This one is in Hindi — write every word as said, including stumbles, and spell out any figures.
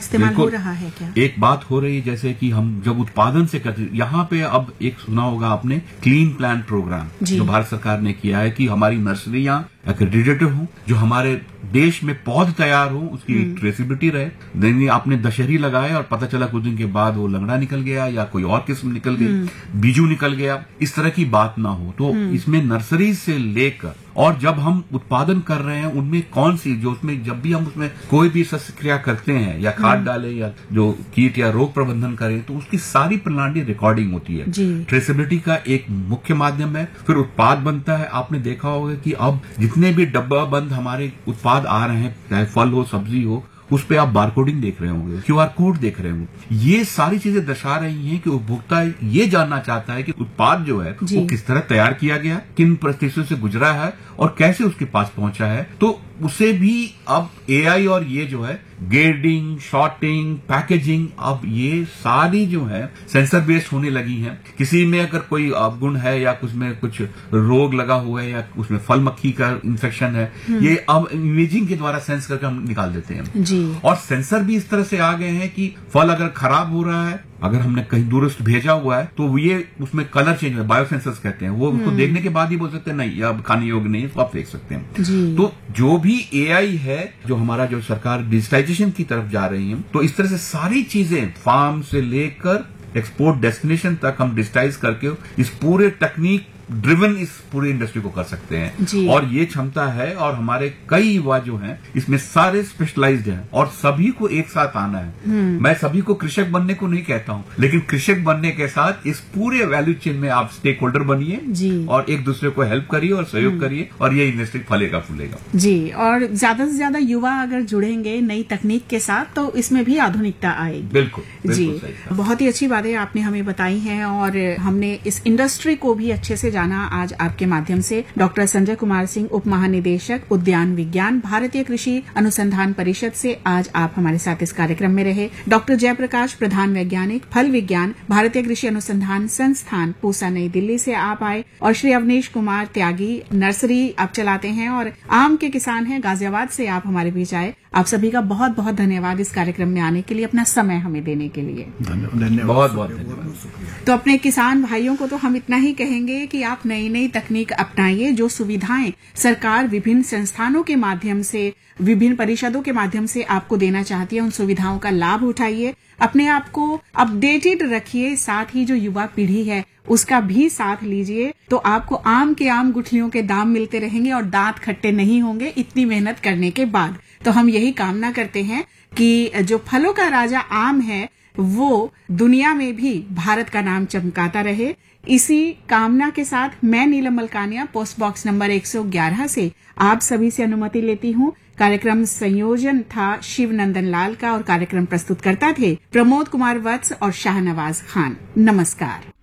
इस्तेमाल हो रहा है क्या? एक बात हो रही है, जैसे कि हम जब उत्पादन से करते, यहाँ पे अब एक सुना होगा आपने क्लीन प्लांट प्रोग्राम जो भारत सरकार ने किया है कि हमारी नर्सरियां एक्रेडिटेड हों, जो हमारे देश में पौध तैयार हो, उसकी ट्रेसिबिलिटी रहे। नहीं आपने दशहरी लगाए और पता चला कुछ दिन के बाद वो लंगड़ा निकल गया या कोई और किस्म निकल गई, बीजू निकल गया, इस तरह की बात ना हो। तो इसमें नर्सरी से लेकर और जब हम उत्पादन कर रहे हैं उनमें कौन सी, जो उसमें जब भी हम उसमें कोई भी शस्त्रक्रिया करते हैं या खाद डालें या जो कीट या रोग प्रबंधन करें, तो उसकी सारी प्रणाली रिकॉर्डिंग होती है। ट्रेसेबिलिटी का एक मुख्य माध्यम है। फिर उत्पाद बनता है। आपने देखा होगा कि अब जितने भी डब्बा बंद हमारे उत्पाद आ रहे हैं, चाहे फल हो सब्जी हो, उस पे आप बारकोडिंग देख रहे होंगे, क्यूआर कोड देख रहे होंगे। ये सारी चीजें दर्शा रही हैं कि उपभोक्ता ये जानना चाहता है कि उत्पाद जो है वो किस तरह तैयार किया गया, किन परिस्थितियों से गुजरा है और कैसे उसके पास पहुंचा है। तो उसे भी अब एआई और ये जो है ग्रेडिंग, शॉर्टिंग, पैकेजिंग, अब ये सारी जो है सेंसर बेस्ड होने लगी हैं। किसी में अगर कोई अवगुण है या कुछ में कुछ रोग लगा हुआ है या उसमें फल मक्खी का इन्फेक्शन है, ये अब इमेजिंग के द्वारा सेंस करके हम निकाल देते हैं जी। और सेंसर भी इस तरह से आ गए हैं कि फल अगर खराब हो रहा है, अगर हमने कहीं दूरस्थ भेजा हुआ है, तो ये उसमें कलर चेंज है, बायोसेंसर्स कहते हैं, वो उसको देखने के बाद ही बोल सकते हैं नहीं अब खाने योग्य नहीं है, तो आप देख सकते हैं जी। तो जो भी एआई है, जो हमारा जो सरकार डिजिटाइजेशन की तरफ जा रही है, तो इस तरह से सारी चीजें फार्म से लेकर एक्सपोर्ट डेस्टिनेशन तक हम डिजिटाइज करके इस पूरे तकनीक ड्रिवन इस पूरी इंडस्ट्री को कर सकते हैं। और ये क्षमता है और हमारे कई युवा जो हैं इसमें सारे स्पेशलाइज्ड हैं और सभी को एक साथ आना है। मैं सभी को कृषक बनने को नहीं कहता हूं, लेकिन कृषक बनने के साथ इस पूरे वैल्यू चेन में आप स्टेक होल्डर बनिए और एक दूसरे को हेल्प करिए और सहयोग करिए और ये इंडस्ट्री फलेगा फूलेगा जी। और ज्यादा से ज्यादा युवा अगर जुड़ेंगे नई तकनीक के साथ तो इसमें भी आधुनिकता आएगी। बिल्कुल, बिल्कुल जी। बहुत ही अच्छी बातें आपने हमें बताई हैं और हमने इस इंडस्ट्री को भी अच्छे से जाना आज आपके माध्यम से। डॉक्टर संजय कुमार सिंह, उप महानिदेशक उद्यान विज्ञान, भारतीय कृषि अनुसंधान परिषद से आज आप हमारे साथ इस कार्यक्रम में रहे। डॉक्टर जयप्रकाश, प्रधान वैज्ञानिक फल विज्ञान, भारतीय कृषि अनुसंधान संस्थान, पूसा, नई दिल्ली से आप आए। और श्री अवनीश कुमार त्यागी, नर्सरी आप चलाते हैं और आम के किसान हैं, गाजियाबाद से आप हमारे बीच आए। आप सभी का बहुत बहुत धन्यवाद इस कार्यक्रम में आने के लिए, अपना समय हमें देने के लिए धन्यवाद। बहुत बहुत धन्यवाद। तो अपने किसान भाइयों को तो हम इतना ही कहेंगे कि आप नई नई तकनीक अपनाइए। जो सुविधाएं सरकार विभिन्न संस्थानों के माध्यम से, विभिन्न परिषदों के माध्यम से आपको देना चाहती है, उन सुविधाओं का लाभ उठाइए। अपने आप को अपडेटेड रखिए, साथ ही जो युवा पीढ़ी है उसका भी साथ लीजिए, तो आपको आम के आम गुठलियों के दाम मिलते रहेंगे और दांत खट्टे नहीं होंगे इतनी मेहनत करने के बाद। तो हम यही कामना करते हैं कि जो फलों का राजा आम है वो दुनिया में भी भारत का नाम चमकाता रहे। इसी कामना के साथ मैं नीलम मलकानिया, पोस्ट बॉक्स नंबर एक सौ ग्यारह से आप सभी से अनुमति लेती हूँ। कार्यक्रम संयोजन था शिव नंदन लाल का और कार्यक्रम प्रस्तुत करता थे प्रमोद कुमार वत्स और शाहनवाज खान। नमस्कार।